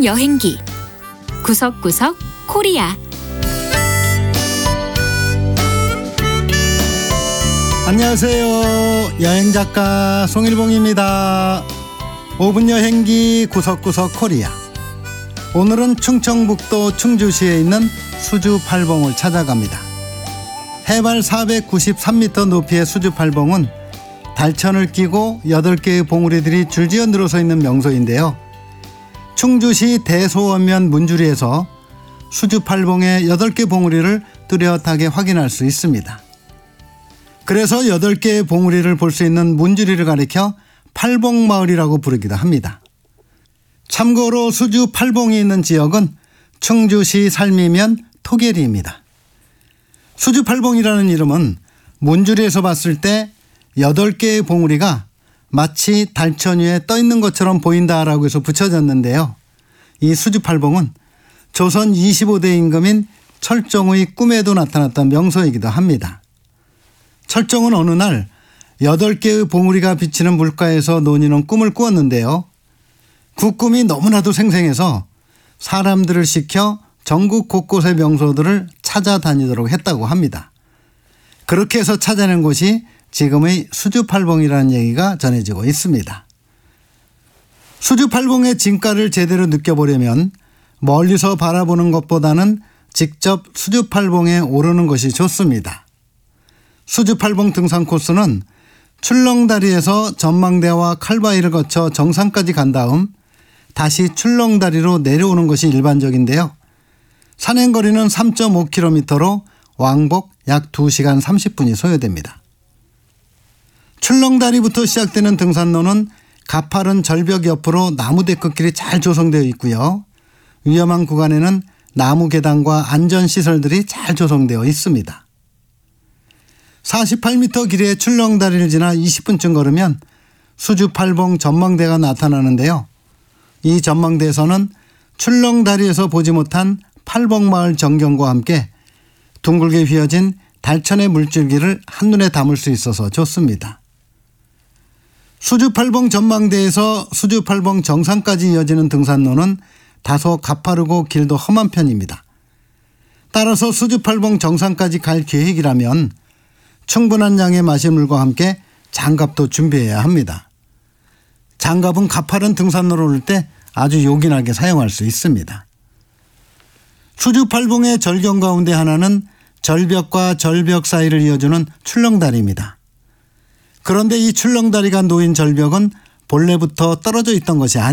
여행기 구석구석 코리아. 안녕하세요. 여행작가 송일봉입니다. 5분 여행기 구석구석 코리아. 오늘은 충청북도 충주시에 있는 수주팔봉을 찾아갑니다. 해발 493m 높이의 수주팔봉은 달천을 끼고 8개의 봉우리들이 줄지어 늘어서 있는 명소인데요. 충주시 대소원면 문주리에서 수주팔봉의 8개 봉우리를 뚜렷하게 확인할 수 있습니다. 그래서 8개의 봉우리를 볼 수 있는 문주리를 가리켜 팔봉마을이라고 부르기도 합니다. 참고로 수주팔봉이 있는 지역은 충주시 살미면 토계리입니다. 수주팔봉이라는 이름은 문주리에서 봤을 때 8개의 봉우리가 마치 달천 위에 떠 있는 것처럼 보인다라고 해서 붙여졌는데요. 이 수주팔봉은 조선 25대 임금인 철종의 꿈에도 나타났던 명소이기도 합니다. 철종은 어느 날 8개의 봉우리가 비치는 물가에서 논의는 꿈을 꾸었는데요. 그 꿈이 너무나도 생생해서 사람들을 시켜 전국 곳곳의 명소들을 찾아다니도록 했다고 합니다. 그렇게 해서 찾아낸 곳이 지금의 수주팔봉이라는 얘기가 전해지고 있습니다. 수주팔봉의 진가를 제대로 느껴보려면 멀리서 바라보는 것보다는 직접 수주팔봉에 오르는 것이 좋습니다. 수주팔봉 등산 코스는 출렁다리에서 전망대와 칼바위를 거쳐 정상까지 간 다음 다시 출렁다리로 내려오는 것이 일반적인데요. 산행거리는 3.5km로 왕복 약 2시간 30분이 소요됩니다. 출렁다리부터 시작되는 등산로는 가파른 절벽 옆으로 나무 데크길이 잘 조성되어 있고요. 위험한 구간에는 나무 계단과 안전시설들이 잘 조성되어 있습니다. 48m 길이의 출렁다리를 지나 20분쯤 걸으면 수주팔봉 전망대가 나타나는데요. 이 전망대에서는 출렁다리에서 보지 못한 팔봉마을 전경과 함께 둥글게 휘어진 달천의 물줄기를 한눈에 담을 수 있어서 좋습니다. 수주팔봉 전망대에서 수주팔봉 정상까지 이어지는 등산로는 다소 가파르고 길도 험한 편입니다. 따라서 수주팔봉 정상까지 갈 계획이라면 충분한 양의 마시물과 함께 장갑도 준비해야 합니다. 장갑은 가파른 등산로를 오를 때 아주 요긴하게 사용할 수 있습니다. 수주팔봉의 절경 가운데 하나는 절벽과 절벽 사이를 이어주는 출렁다리입니다. 그런데 이 출렁다리가 놓인 절벽은 본래부터 떨어져 있던 것이 아닙니다.